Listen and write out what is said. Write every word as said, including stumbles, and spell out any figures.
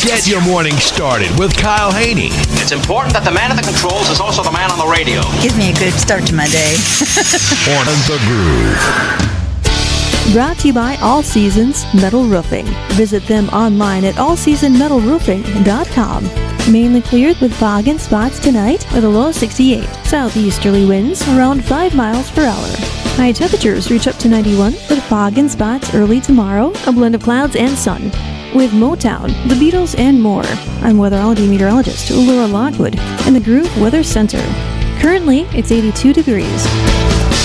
Get your morning started with Kyle Haney. It's important that the man at the controls is also the man on the radio. Give me a good start to my day. On The Groove. Brought to you by All Seasons Metal Roofing. Visit them online at all season metal roofing dot com. Mainly cleared with fog and spots tonight with a low of sixty-eight. Southeasterly winds around five miles per hour. High temperatures reach up to ninety-one with fog and spots early tomorrow, a blend of clouds and sun. With Motown, the Beatles, and more. I'm weatherology meteorologist Laura Lockwood in the Groove Weather Center. Currently, it's eighty-two degrees.